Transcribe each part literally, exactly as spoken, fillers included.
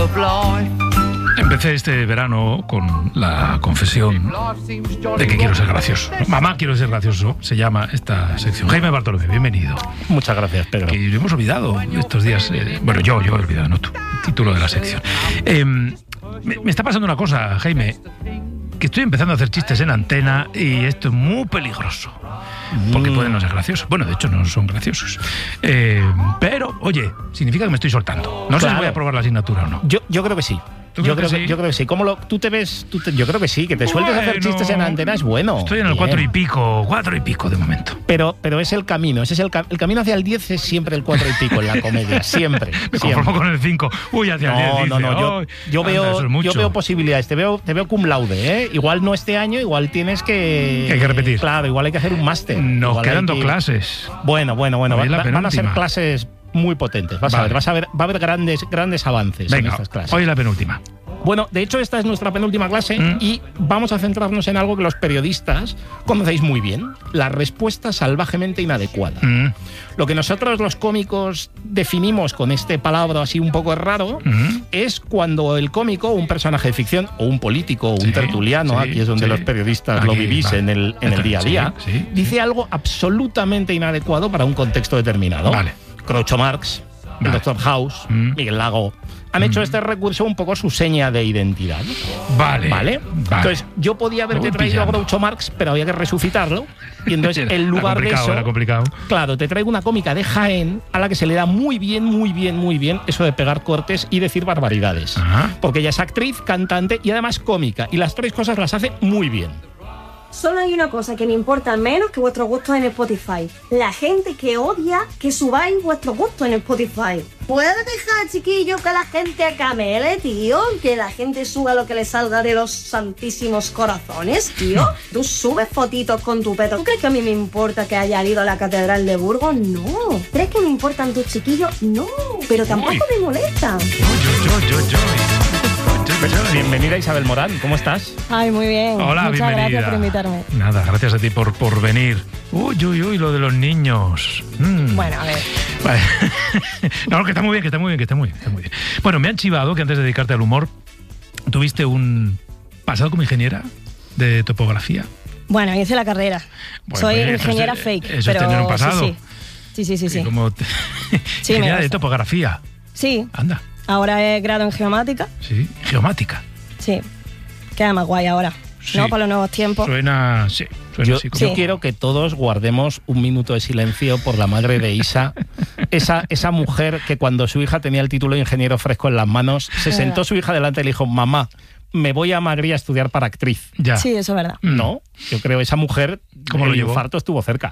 Empecé este verano con la confesión de que quiero ser gracioso. Mamá, quiero ser gracioso, se llama esta sección. Jaime Bartolomé, bienvenido. Muchas gracias, Pedro. Que hemos olvidado estos días, eh, bueno, yo, yo he olvidado, no tú, el título de la sección. Eh, me, me está pasando una cosa, Jaime, que estoy empezando a hacer chistes en antena y esto es muy peligroso. Porque pueden no ser graciosos. Bueno, de hecho no son graciosos. Eh, pero, oye, significa que me estoy soltando. No claro. sé si voy a aprobar la asignatura o no. Yo, yo creo que sí. Yo creo que, que, sí? yo creo que sí. ¿Cómo lo, tú te ves? Tú te, yo creo que sí. Que te bueno, sueltes a hacer chistes en antena es bueno. Estoy en el Bien. cuatro y pico, cuatro y pico de momento. Pero, pero es el camino. Ese es el, el camino hacia el diez es siempre el cuatro y pico en la comedia. Siempre. Me conformo siempre. con el cinco. Uy, hacia no, el diez. No, no, no. Yo, yo, anda, veo, yo veo posibilidades. Te veo, te veo cum laude, ¿eh? Igual no este año, igual tienes que. que hay que repetir. Claro, igual hay que hacer un máster. Nos igual quedan dos que... clases. Bueno, bueno, bueno. Va, va, van a ser clases muy potentes. Vas vale. a ver, vas a ver, va a haber grandes, grandes avances Venga, en estas clases. Hoy la penúltima. Bueno, de hecho esta es nuestra penúltima clase mm. y vamos a centrarnos en algo que los periodistas conocéis muy bien, la respuesta salvajemente inadecuada. Mm. Lo que nosotros los cómicos definimos con este palabra así un poco raro mm. es cuando el cómico, un personaje de ficción o un político o un sí, tertuliano, sí, aquí es donde sí. los periodistas aquí, lo vivís va. en, el, en el día a día, sí, sí, dice sí. algo absolutamente inadecuado para un contexto determinado. Vale. Groucho Marx, vale. el doctor House, mm. Miguel Lago... han hecho este recurso un poco su seña de identidad. Vale. ¿Vale? vale. Entonces, yo podía haberte traído a Groucho Marx, pero había que resucitarlo. Y entonces, en lugar de eso... Era complicado. Claro, te traigo una cómica de Jaén a la que se le da muy bien, muy bien, muy bien eso de pegar cortes y decir barbaridades. Ajá. Porque ella es actriz, cantante y además cómica. Y las tres cosas las hace muy bien. Solo hay una cosa que me importa menos que vuestros gustos en Spotify. La gente que odia que subáis vuestros gustos en Spotify. ¿Puedes dejar, chiquillo, que la gente acamele, tío? Que la gente suba lo que le salga de los santísimos corazones, tío. Tú subes fotitos con tu peto. ¿Tú crees que a mí me importa que haya ido a la Catedral de Burgos? No. ¿Crees que me importan tus chiquillos? No. Pero tampoco Uy. me molestan. Yo, yo, yo, yo. Bienvenida Isabel Morán, ¿cómo estás? Ay, muy bien. Hola, Muchas bienvenida. gracias por invitarme. Nada, gracias a ti por, por venir. Uy, uy, uy, lo de los niños. Mm. Bueno, a ver. Vale. No, que está muy bien, que está muy bien, que está muy bien, está muy bien. Bueno, me han chivado que antes de dedicarte al humor, tuviste un pasado como ingeniera de topografía. Bueno, hice la carrera. Bueno, Soy pues, ingeniera eso, fake. Eso pero es tener un pasado. Sí, sí, sí, sí. sí, sí. Como te... sí ingeniera de topografía. Sí. Anda. Ahora he grado en geomática. Sí, geomática. Sí. Queda más guay ahora. Sí. ¿No? Para los nuevos tiempos. Suena, sí. Suena yo, así como... yo quiero que todos guardemos un minuto de silencio por la madre de Isa. Esa, esa mujer que cuando su hija tenía el título de ingeniero fresco en las manos, se sentó su hija delante y le dijo, mamá, me voy a Madrid a estudiar para actriz. Ya. Sí, eso es verdad. No, yo creo que esa mujer, como el infarto estuvo cerca.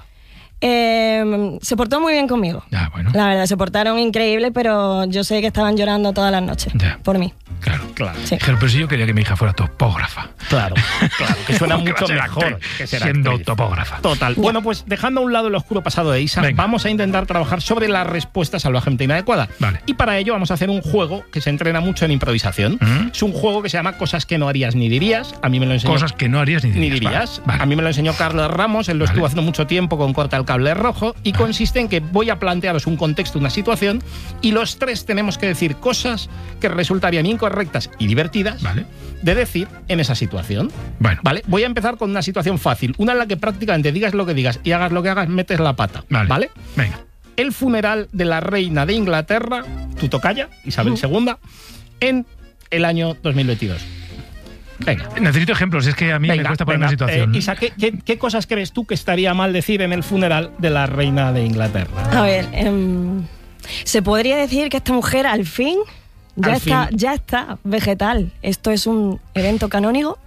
Eh, se portó muy bien conmigo. Ya, bueno. La verdad, se portaron increíble, pero yo sé que estaban llorando todas las noches ya. por mí. Claro, claro. Sí. Pero si yo quería que mi hija fuera topógrafa. Claro, claro, que suena mucho mejor que ser siendo actriz. topógrafa. Total. Ya. Bueno, pues dejando a un lado el oscuro pasado de Isa, Venga. vamos a intentar trabajar sobre la respuesta salvajemente inadecuada. Vale. Y para ello vamos a hacer un juego que se entrena mucho en improvisación. ¿Mm? Es un juego que se llama Cosas que no harías ni dirías. A mí me lo enseñó. Cosas que no harías ni dirías. Ni dirías. Vale. A mí me lo enseñó Carlos Ramos, él lo vale. estuvo haciendo mucho tiempo con Corta el Cable Rojo. Y vale. consiste en que voy a plantearos un contexto, una situación, y los tres tenemos que decir cosas que resultarían incorrectas y divertidas vale. de decir en esa situación. Bueno. Vale, voy a empezar con una situación fácil, una en la que prácticamente digas lo que digas y hagas lo que hagas, metes la pata. Vale. ¿Vale? Venga. El funeral de la reina de Inglaterra, tu tocaya, Isabel uh. segunda, en el año dos mil veintidós. Venga. Necesito ejemplos, es que a mí venga, me cuesta ponerme en situación. Eh, Isa, ¿qué, qué, ¿qué cosas crees tú que estaría mal decir en el funeral de la reina de Inglaterra? A ver, um, se podría decir que esta mujer al fin ya, al está, fin. ya está vegetal. ¿Esto es un evento canónico?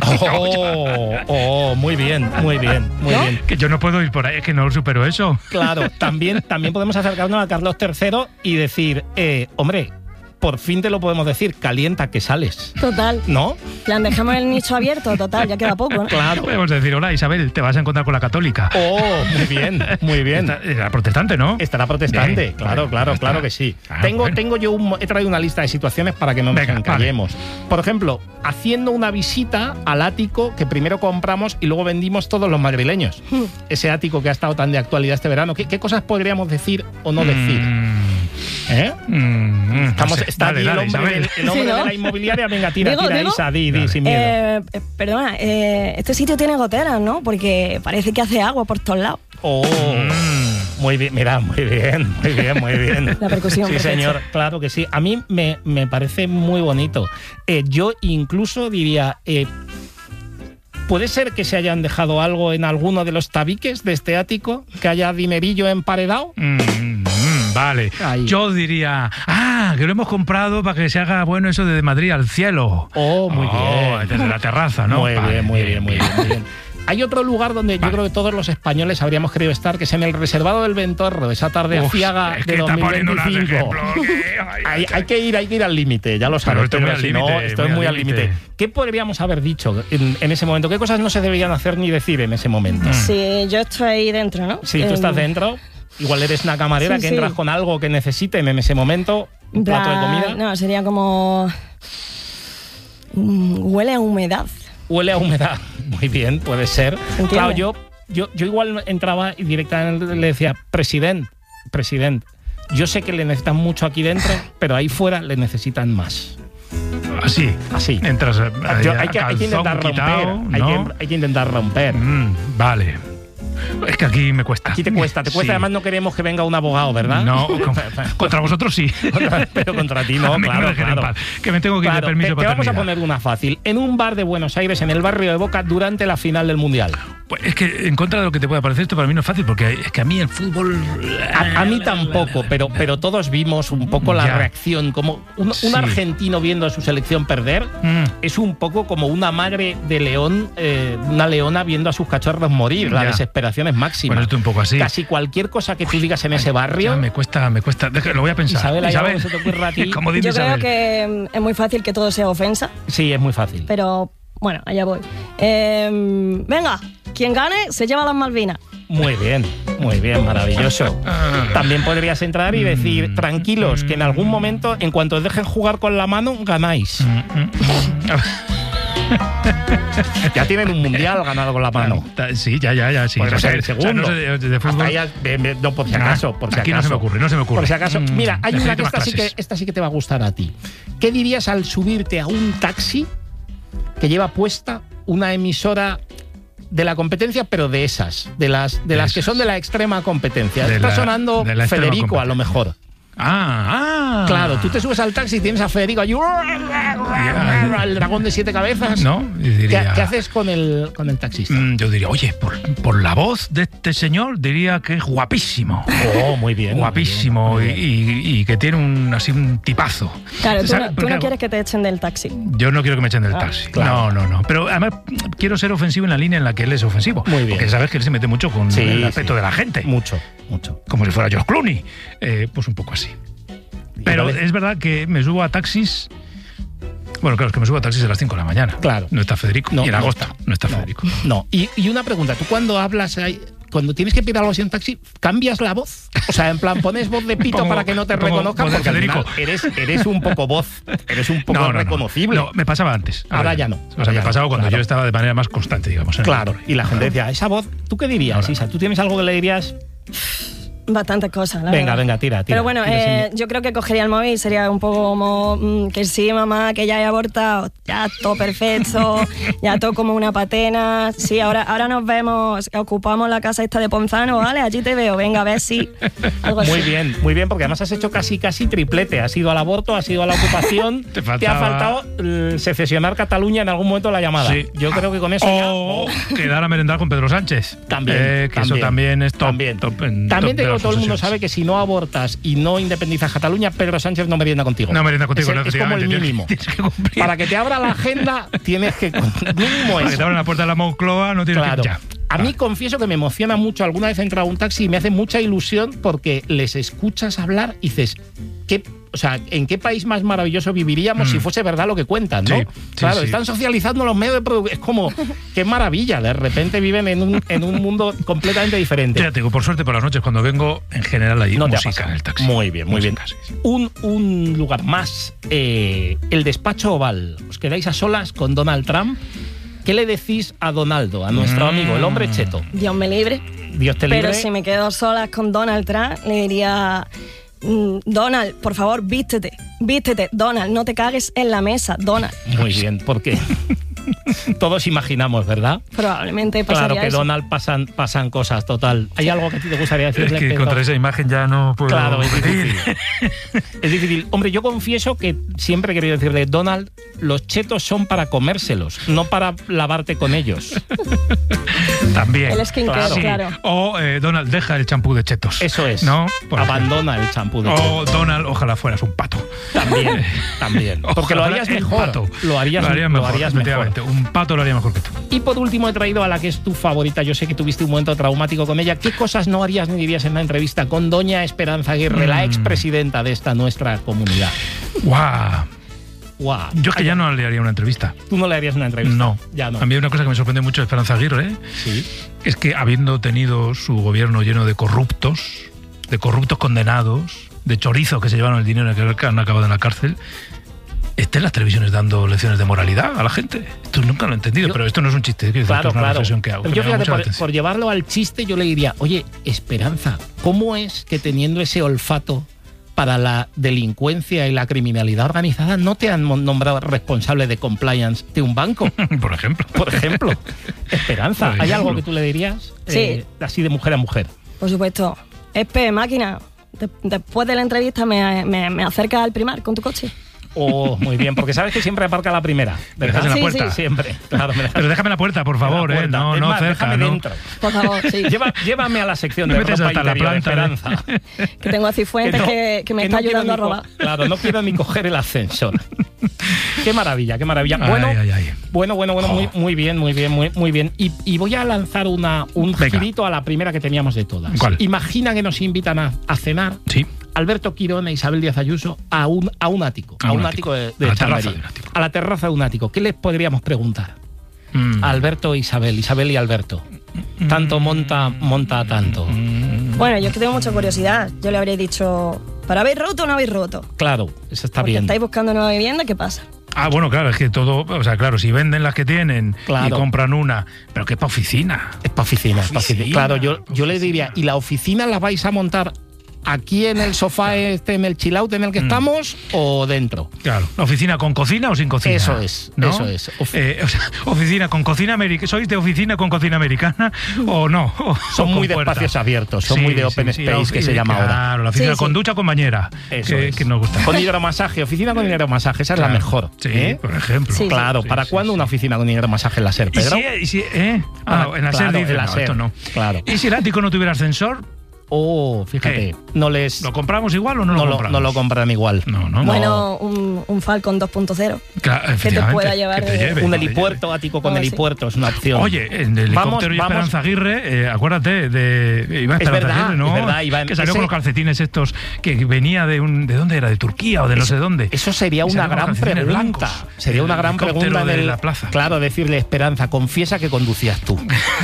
Oh, oh, muy bien, muy bien, muy ¿No? bien. Que yo no puedo ir por ahí, es que no supero eso. Claro, también, también podemos acercarnos a Carlos tercero y decir, eh, hombre, por fin te lo podemos decir, calienta que sales. Total. ¿No? Plan, dejamos el nicho abierto, total, ya queda poco, ¿no? Claro. Podemos decir, hola Isabel, te vas a encontrar con la católica. Oh, muy bien, muy bien. Estará protestante, ¿no? Estará protestante, bien, claro, bien, claro, está. claro que sí. Ah, tengo, bueno. tengo yo un, he traído una lista de situaciones para que no nos Venga, encallemos. Vale. Por ejemplo, haciendo una visita al ático que primero compramos y luego vendimos todos los madrileños. Ese ático que ha estado tan de actualidad este verano. ¿Qué, qué cosas podríamos decir o no decir? Mm. ¿Eh? Mm, Estamos, no sé. está Dale, allí dale, el hombre, Isabel. del- el hombre Sí, ¿no? de la inmobiliaria. Venga, tira, Digo, tira, digo. Isa, di, di, Dale. sin miedo. Eh, eh, perdona, eh, este sitio tiene goteras, ¿no? Porque parece que hace agua por todos lados. Oh, muy bien, mira, muy bien, muy bien, muy bien. La percusión, Sí, perfecto. señor, claro que sí. A mí me, me parece muy bonito. Eh, yo incluso diría, eh, ¿puede ser que se hayan dejado algo en alguno de los tabiques de este ático? ¿Que haya dinerillo emparedado? Mm, mm, vale. Ahí. Yo diría, ah, que lo hemos comprado para que se haga bueno eso de Madrid al cielo. Oh, muy bien. Desde la terraza, ¿no? Muy Vale, bien, muy bien, muy bien, muy bien. Hay otro lugar donde Vale. yo creo que todos los españoles habríamos querido estar, que es en el reservado del Ventorro, esa tarde Uf, aciaga es de que está poniendo unos dos mil veinticinco. ejemplos que- ay, Hay, ay, hay que ir, hay que ir al límite, ya lo sabes. Pero estoy muy al si no, límite, estoy muy muy al al límite. límite. ¿Qué podríamos haber dicho en, en ese momento? ¿Qué cosas no se deberían hacer ni decir en ese momento? Mm. Sí, yo estoy ahí dentro, ¿no? Si tú Eh, estás dentro, igual eres una camarera Sí, que sí. entras con algo que necesiten en ese momento, un en plato de plan, comida. No, sería como... Mm, huele a humedad. Huele a humedad. Muy bien, puede ser. entiende? Claro, yo, yo, yo igual entraba y directamente le decía, presidente, presidente, yo sé que le necesitan mucho aquí dentro, pero ahí fuera le necesitan más. Así. Así. Entras a- Yo- a- hay, que, hay que calzón intentar quitado, romper. Hay, ¿no? que, hay que intentar romper. Mm, vale. Es que aquí me cuesta. Aquí te cuesta, te cuesta. Sí. Además, no queremos que venga un abogado, ¿verdad? No, con- contra vosotros sí. Contra- pero contra ti no, A mí claro, me dejen en claro. paz, que me tengo que ir Claro, de permiso te, de te vamos a paternidad. poner una fácil. En un bar de Buenos Aires, en el barrio de Boca, durante la final del Mundial. Pues es que en contra de lo que te pueda parecer, esto para mí no es fácil, porque es que a mí el fútbol... A, a mí tampoco, pero, pero todos vimos un poco la Ya. reacción. Como un, un Sí. argentino viendo a su selección perder Mm. es un poco como una madre de león, eh, una leona viendo a sus cachorros morir. La Ya. desesperación es máxima. Bueno, esto un poco así. Casi cualquier cosa que tú digas en ese barrio. Ya me cuesta, me cuesta. Deja- Lo voy a pensar. Isabel, ¿hay algo que se te ocurra a ti? Como dice Yo creo Isabel. que mm, es muy fácil que todo sea ofensa, Sí, es muy fácil. pero bueno, allá voy. Eh, venga, quien gane se lleva las Malvinas. Muy bien, muy bien, maravilloso. También podrías entrar y decir, tranquilos, que en algún momento, en cuanto os dejen jugar con la mano, ganáis. Mm, mm. Ya tienen un mundial ganado con la mano. Ta- Sí, ya, ya, ya. Sí. Podría O sea, ser el o sea, segundo. no sé de, de Hasta fútbol. ahí, eh, eh, no, por si Ah, acaso, por si aquí no acaso. se me ocurre, no se me ocurre. Por si acaso. Mm, Mira, hay una necesito que más esta sí que, clases. esta sí que te va a gustar a ti. ¿Qué dirías al subirte a un taxi que lleva puesta una emisora de la competencia, pero de esas, de las, de De las que esas. son de la extrema competencia? De Está la- sonando de la extrema Federico, a lo mejor. Ah, ah. Claro, tú te subes al taxi y tienes a Federico allí, el dragón de siete cabezas. No, y ¿Qué, diría. qué haces con el, con el taxista? Mm, Yo diría, oye, por, por la voz de este señor, diría que es guapísimo. Oh, muy bien. Guapísimo muy y, bien, muy bien. y- y que tiene un así un tipazo. Claro, tú ¿Sabes? no, tú Porque no quieres que te echen del taxi. Yo no quiero que me echen del Ah, taxi. claro. No, no, no. Pero además quiero ser ofensivo en la línea en la que él es ofensivo. Muy bien. Porque sabes que él se mete mucho con Sí, el aspecto sí. de la gente. Mucho, mucho. Como si fuera George Clooney. Eh, pues un poco así. Pero vale. es verdad que me subo a taxis. Bueno, claro, es que me subo a taxis a las cinco de la mañana. Claro. No está Federico. No, y en no agosto está. no está No, Federico. No. Y, y una pregunta, ¿tú cuando hablas, ahí- cuando tienes que pedir algo así en un taxi, cambias la voz? O sea, en plan, pones voz de pito Pongo- para que no te pongo reconozcan, voz de porque al final Federico. eres, eres un poco voz, eres un poco No, no, no. reconocible. No, me pasaba antes. Ahora ya no. O Ahora sea, ya me no, pasaba cuando claro. yo estaba de manera más constante, digamos. en el Claro, deporte. y la gente decía, esa voz, ¿tú qué dirías, Ahora. Isa? ¿Tú tienes algo que le dirías? Bastantes cosas, la Venga, verdad. venga, tira, tira. Pero bueno, tira sin eh, miedo. yo creo que cogería el móvil y sería un poco como mm, que sí, mamá, que ya he abortado, ya todo perfecto, ya todo como una patena. Sí, ahora, ahora nos vemos, ocupamos la casa esta de Ponzano, ¿vale? Allí te veo, venga, a ver si. Algo así. Muy bien, muy bien, porque además has hecho casi casi triplete. Has ido al aborto, has ido a la ocupación. Te ha faltaba- faltado eh, secesionar Cataluña en algún momento de la llamada. Sí. Yo creo que con eso O ya. quedar a merendar con Pedro Sánchez. También, Eh, que también, eso también es top. también. top en- También top te de digo, las todo el mundo obsesiones. sabe que si no abortas y no independizas Cataluña, Pedro Sánchez no merienda contigo. No merienda contigo, Es, no, el- es como el efectivamente, mínimo. tienes que cumplir. Para que te abra la agenda, tienes que. Mínimo Para que eso. te abran la puerta de la Moncloa, no tienes Claro. que. Ya. A mí confieso que me emociona mucho. Alguna vez he entrado a un taxi y me hace mucha ilusión porque les escuchas hablar y dices, ¿qué, o sea, ¿en qué país más maravilloso viviríamos Mm. si fuese verdad lo que cuentan, ¿no? Sí, sí, claro, sí. están socializando los medios de producción. Es como, qué maravilla. De repente viven en un, en un mundo completamente diferente. Ya te digo, por suerte por las noches cuando vengo, en general hay No te ha música pasado. en el taxi. Muy bien, muy bien. Música, sí, sí. Un, un lugar más, eh, el despacho oval. Os quedáis a solas con Donald Trump. ¿Qué le decís a Donaldo, a nuestro Mm. amigo, el hombre cheto? Dios me libre. Dios te libre. Pero si me quedo sola con Donald Trump, le diría, Donald, por favor, vístete, vístete. Donald, no te cagues en la mesa, Donald. Muy bien, porque todos imaginamos, ¿verdad? Probablemente pasaría Claro que eso. Donald pasan, pasan cosas, total. ¿Hay algo que a ti te gustaría decirle, Es que Pedro? contra esa imagen ya no puedo Claro, es decir. difícil. Es difícil. Hombre, yo confieso que siempre he querido decirle, Donald, los chetos son para comérselos, no para lavarte con ellos. También. El skincare, Sí. claro. O eh, Donald, deja el champú de chetos. Eso es. ¿No? Por Abandona el champú de ejemplo. chetos. O Donald, ojalá fueras un pato. También, también. Porque lo Ojalá harías el mejor. pato. Lo harías, lo harías lo mejor, harías mejor. efectivamente. Un pato lo haría mejor que tú. Y por último he traído a la que es tu favorita. Yo sé que tuviste un momento traumático con ella. ¿Qué cosas no harías ni dirías en la entrevista con doña Esperanza Aguirre, Mm. la expresidenta de esta nuestra comunidad? ¡Guau! Guau. Yo es que ya no le haría una entrevista. ¿Tú no le harías una entrevista? No. Ya no. A mí hay una cosa que me sorprende mucho de Esperanza Aguirre, ¿eh? Sí. Es que habiendo tenido su gobierno lleno de corruptos, de corruptos condenados, de chorizos que se llevaron el dinero que han acabado en la cárcel, esté en las televisiones dando lecciones de moralidad a la gente. Esto nunca lo he entendido, Yo- pero esto no es un chiste, quiero decir, Claro, esto es una claro. reflexión que hago. Pero que yo me llama fíjate, mucho la por, atención. por llevarlo al chiste, yo le diría, oye, Esperanza, ¿cómo es que teniendo ese olfato para la delincuencia y la criminalidad organizada no te han mon- nombrado responsable de compliance de un banco? Por ejemplo. Por ejemplo. Esperanza, Por ¿hay ejemplo. algo que tú le dirías? Sí. Eh, así de mujer a mujer. Por supuesto. Espe, máquina, de- después de la entrevista me, me, me acercas al Primar con tu coche. Oh, muy bien, porque sabes que siempre aparca la primera. ¿Me dejas en la Sí, puerta? sí. Siempre. Claro, me dejas Pero déjame la puerta, por favor, en la ¿eh? puerta. No, Es no más, cerca, déjame ¿no? dentro. Por favor, sí. Lleva- llévame a la sección Me de metes ropa hasta la interior de planta, Esperanza. Que tengo a Cifuentes no- que, que me que está no quiero ayudando a ni co- robar. Claro, no quiero ni coger el ascensor. Qué maravilla, qué maravilla. Bueno, Ay, ay, ay. bueno, bueno, bueno, muy, muy bien, muy bien, muy, muy bien. Y, y voy a lanzar una, un Venga. girito a la primera que teníamos de todas. ¿Cuál? Imagina que nos invitan a, a cenar Sí. Alberto Quirón e Isabel Díaz Ayuso a un, a un ático. A, un ático, de, de A la terraza Chamberí. de un ático. A la terraza de un ático. ¿Qué les podríamos preguntar? Mm. A Alberto e Isabel, Isabel y Alberto. Tanto monta, monta tanto. Bueno, yo es que tengo mucha curiosidad. Yo le habría dicho, ¿para habéis roto o no habéis roto? Claro, eso está Porque bien. estáis buscando nueva vivienda, ¿qué pasa? Ah, bueno, claro, es que todo, o sea, claro, si venden las que tienen Claro. y compran una, pero que es para oficina. Es para oficina, es pa' oficina. Oficina, Claro, yo, pa' yo le oficina. diría, ¿y la oficina la vais a montar aquí en el sofá este, en el chill out en el que estamos o dentro? Claro, oficina con cocina o sin cocina. Eso es, ¿no? eso es. Of- Eh, o sea, oficina con cocina americana. ¿Sois de oficina con cocina americana o no? O- Son o muy con de puerta. espacios abiertos, son Sí, muy de sí, open sí, la space, que ofi- se llama ahora. Claro, la oficina Sí, con sí. ducha con bañera. Eso que, es. que nos gusta. Con hidromasaje, oficina con hidromasaje, esa es la Claro. mejor. Sí, ¿eh? por ejemplo. Sí, sí. Claro, Sí, ¿para sí, cuándo sí. una oficina con hidromasaje en la SER, ¿Y Pedro? si, y si- eh? Ah, Para- en la SER claro, dice, en la no, SER, esto no. claro. ¿Y si el ático no tuviera ascensor? Oh, fíjate, ¿Qué? no les... ¿Lo compramos igual o no, no, lo lo, compramos? no lo compran igual. No, no. Bueno, un, un Falcon dos punto cero. Claro, te efectivamente, pueda llevar que te de- lleve, Un que te helipuerto, ático con Ah, sí. helipuerto, es una opción. Oye, en el Vamos, helicóptero y vamos. Esperanza Aguirre, eh, acuérdate de Iván Es Esperanza verdad, Aguirre, ¿no? es verdad, Iván. Que salió Ese- con los calcetines estos, que venía de un, ¿de dónde era? De Turquía o de no sé dónde. Eso sería Y una salió con gran los calcetines pregunta. blancos. Sería El una gran helicóptero pregunta en de el- la plaza. Claro, decirle, Esperanza, confiesa que conducías tú.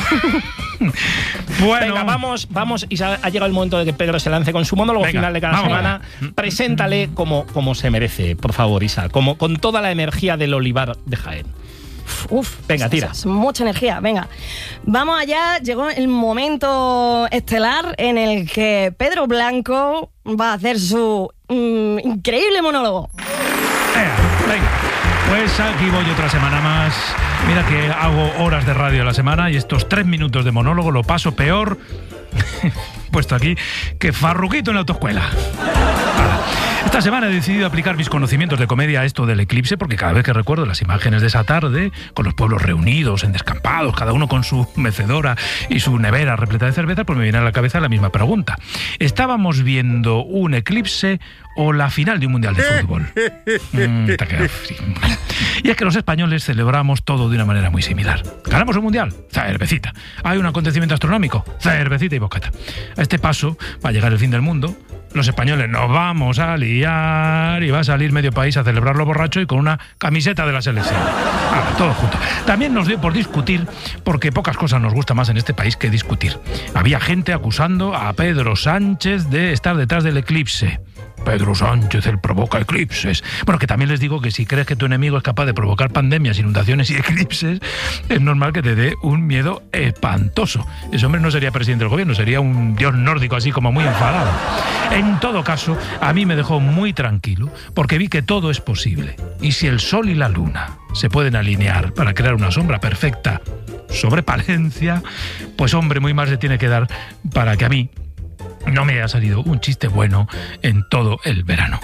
Bueno, Venga, vamos, vamos. Y ha llegado el momento de que Pedro se lance con su monólogo Venga, final de cada vamos, semana. venga. Preséntale como, como se merece, por favor, Isa. Como, con toda la energía del olivar de Jaén. Uf, Venga, es- tira. es mucha energía, venga. Vamos allá, llegó el momento estelar en el que Pedro Blanco va a hacer su mm, increíble monólogo. venga, venga. Pues aquí voy otra semana más. Mira que hago horas de radio a la semana y estos tres minutos de monólogo lo paso peor, puesto aquí, que Farruquito en la autoescuela. Vale. Esta semana he decidido aplicar mis conocimientos de comedia a esto del eclipse, porque cada vez que recuerdo las imágenes de esa tarde, con los pueblos reunidos en descampados, cada uno con su mecedora y su nevera repleta de cerveza, pues me viene a la cabeza la misma pregunta. ¿Estábamos viendo un eclipse o la final de un mundial de fútbol? Mm, te ha quedado frío. Y es que los españoles celebramos todo de una manera muy similar. ¿Ganamos un mundial? Cervecita. ¿Hay un acontecimiento astronómico? Cervecita y bocata. A este paso va a llegar el fin del mundo. Los españoles nos vamos a liar y va a salir medio país a celebrarlo borracho y con una camiseta de la selección. Ahora, todo junto. También nos dio por discutir, porque pocas cosas nos gusta más en este país que discutir. Había gente acusando a Pedro Sánchez de estar detrás del eclipse. Pedro Sánchez, el provoca eclipses. Bueno, que también les digo que si crees que tu enemigo es capaz de provocar pandemias, inundaciones y eclipses, es normal que te dé un miedo espantoso. Ese hombre no sería presidente del gobierno, sería un dios nórdico así como muy enfadado. En todo caso, a mí me dejó muy tranquilo porque vi que todo es posible. Y si el sol y la luna se pueden alinear para crear una sombra perfecta sobre Palencia, pues hombre, muy más le tiene que dar para que a mí no me haya salido un chiste bueno en todo el verano.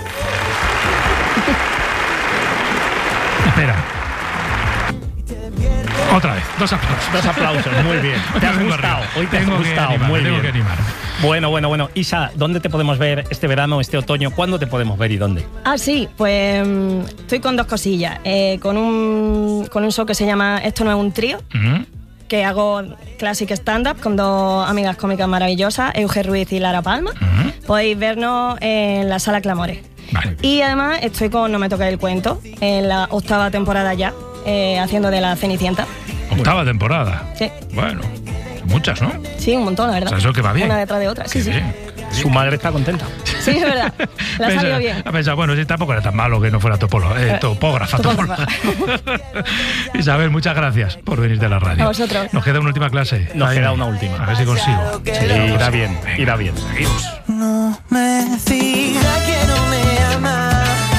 Espera. Otra vez, dos aplausos. Dos aplausos, muy bien. Te has gustado, hoy te has gustado, muy bien. Tengo que animar. Bueno, bueno, bueno. Isa, ¿dónde te podemos ver este verano, este otoño? ¿Cuándo te podemos ver y dónde? Ah, sí, pues mm, estoy con dos cosillas. Eh, con, un, con un show que se llama Esto no es un trío, uh-huh. que hago classic stand-up con dos amigas cómicas maravillosas, Euge Ruiz y Lara Palma. Uh-huh. Podéis vernos en la Sala Clamores. Vale. Y además estoy con No me toques el cuento, en la octava temporada ya, eh, haciendo de la Cenicienta. ¿Octava temporada? Sí. Bueno, muchas, ¿no? Sí, un montón, la verdad. O sea, eso que va bien. Una detrás de otra, sí, Qué sí. Bien. Su madre está contenta. Sí, es verdad. Le ha Pensa, salido bien. Ha pensado, bueno, sí, tampoco era tan malo que no fuera topóloga, eh, topógrafa. topógrafa. Isabel, muchas gracias por venir de la radio. A vosotros. Nos queda una última clase. Nos Ahí, queda una última. A ver si consigo. Sí, irá bien, Venga. irá bien. Seguimos. No me diga que no me ama.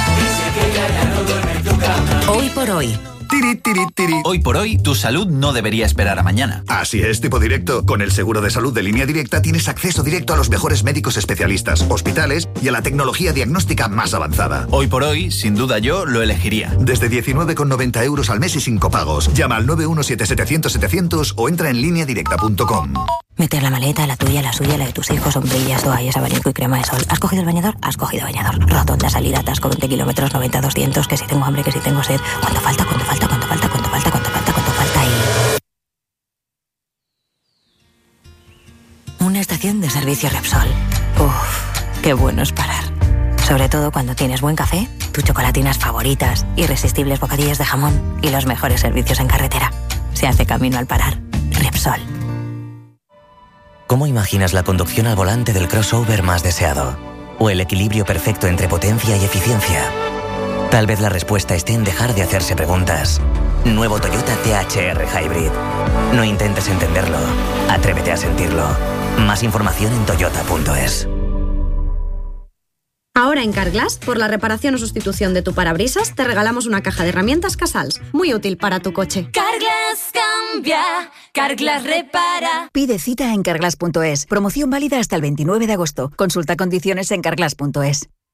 Hoy por hoy. Tiri, tiri, tiri. Hoy por hoy, tu salud no debería esperar a mañana. Así es, Tipo Directo. Con el seguro de salud de Línea Directa tienes acceso directo a los mejores médicos especialistas, hospitales y a la tecnología diagnóstica más avanzada. Hoy por hoy, sin duda yo lo elegiría. Desde diecinueve con noventa euros al mes y sin copagos. Llama al nueve uno siete setecientos setecientos o entra en línea directa punto com. Meter la maleta, la tuya, la suya, la de tus hijos, sombrillas, toallas, abanico y crema de sol. ¿Has cogido el bañador? Has cogido bañador. Rotonda, salida, atasco, veinte kilómetros, noventa, doscientos, que si tengo hambre, que si tengo sed. ¿Cuánto falta? ¿Cuánto falta? ¿Cuánto falta? ¿Cuánto falta? ¿Cuánto falta? ¿Cuánto falta? Y... Una estación de servicio Repsol. Uff, qué bueno es parar. Sobre todo cuando tienes buen café, tus chocolatinas favoritas, irresistibles bocadillas de jamón y los mejores servicios en carretera. Se hace camino al parar. Repsol. ¿Cómo imaginas la conducción al volante del crossover más deseado? ¿O el equilibrio perfecto entre potencia y eficiencia? Tal vez la respuesta esté en dejar de hacerse preguntas. Nuevo Toyota T H R Hybrid. No intentes entenderlo, atrévete a sentirlo. Más información en toyota punto es. Ahora en Carglass, por la reparación o sustitución de tu parabrisas, te regalamos una caja de herramientas Casals, muy útil para tu coche. Carglass cambia, Carglass repara. Pide cita en carglass punto es. Promoción válida hasta el veintinueve de agosto. Consulta condiciones en carglass punto es.